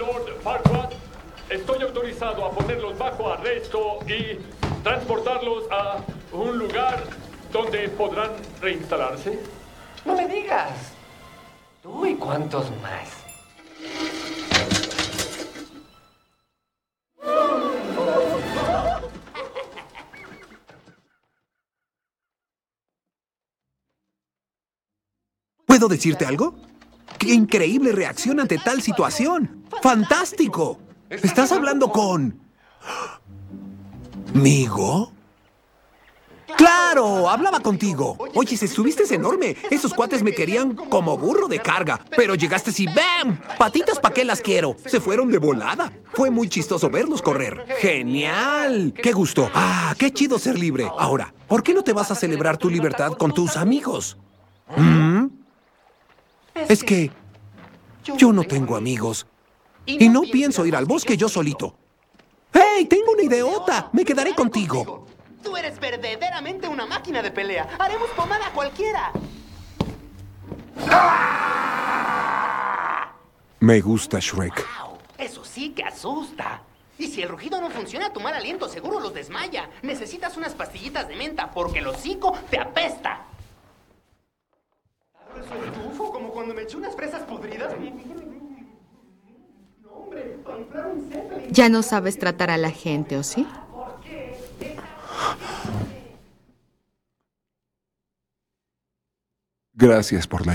Lord Farquaad. Estoy autorizado a ponerlos bajo arresto y transportarlos a un lugar donde podrán reinstalarse. No me digas. ¿Tú y cuántos más? ¿Puedo decirte algo? ¡Qué increíble reacción ante tal situación! ¡Fantástico! ¿Estás hablando con... ¿Migo? ¡Claro! Hablaba contigo. Oye, estuviste enorme. Esos cuates me querían como burro de carga. Pero llegaste y ¡bam! Patitas, ¿pa' qué las quiero? Se fueron de volada. Fue muy chistoso verlos correr. ¡Genial! ¡Qué gusto! ¡Ah, qué chido ser libre! Ahora, ¿por qué no te vas a celebrar tu libertad con tus amigos? ¿Mm? Es que yo no tengo amigos. Y no pienso ir al bosque yo solito. ¡Hey! Tengo una ideota. Me quedaré contigo. Tú eres verdaderamente una máquina de pelea. Haremos pomada a cualquiera. Me gusta Shrek. ¡Wow! Eso sí que asusta. Y si el rugido no funciona, tu mal aliento seguro los desmaya. Necesitas unas pastillitas de menta porque el hocico te apesta. ¿Abro su estufo como cuando me eché unas fresas podridas? No, hombre, para inflar un Zeppelin. Ya no sabes tratar a la gente, ¿o sí? Gracias por la